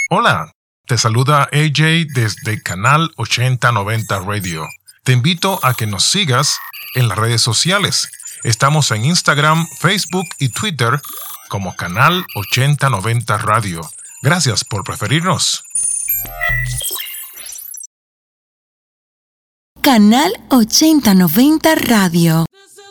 Hola, te saluda AJ desde Canal 8090 Radio. Te invito a que nos sigas en las redes sociales. Estamos en Instagram, Facebook y Twitter como Canal 8090 Radio. Gracias por preferirnos. Canal 8090 Radio.